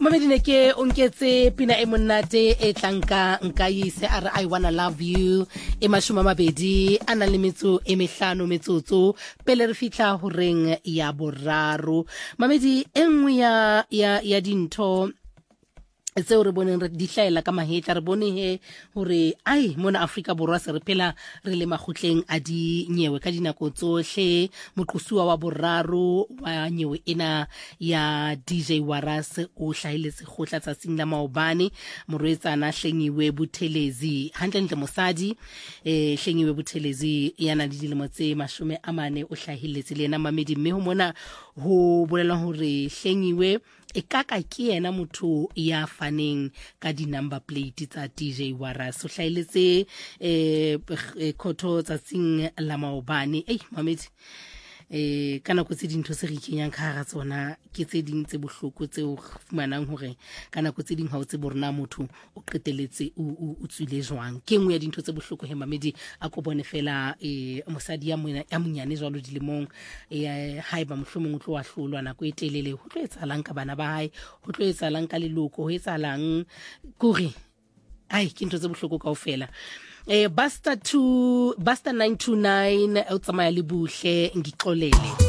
Mamedine ke onketse pina e monate e tlanka nka ise are I wanna love you e mashoma mabedi ana le metso e mehlano metsotso pele re fitla ho reng ya boraro. Mamedi enngwe ya dintho tseo re boneng re dihlaela ka mahetla re bone he hore ai mona Afrika Borwa se re phela re le makgotleng a di nyewe ka dinako tsohle. Moqosuwa wa boraro wa nyewe ena ya DJ Waras o hlahiletse khotla tsatsing la maobane morwetsana Hlengiwe Buthelezi hantle mosadi Hlengiwe Buthelezi yana le dilemo tse 40 o hlahiletse le ena Mamedi mme ho mona ho bolela hore Hlengiwe e kaka ke yena motho ya faneng ka di number plate tsa DJ Waras o hlahiletse khotho tsatsing la maobane Mamedi kana go tse dintho se re kenyang ka ga tsona ke tse ding tse bohloko tse o fumanang hore kana go tse ding ha o tse borna motho o qeteletse o tswile jwang ke ngwe ya dintho tse bohloko he Mamedi a go bone fela mosadi ya monyane jwalo dilemong haiba mohlomong o tlo wa hlolwa nako e telele ho tlo etsalang ka bana ba hae ho tlo etsalang ka leloko ho etsalang kore ai ke ntho tse bohloko kaofela. Basta 929 o tsamaya le buhle ngixolele.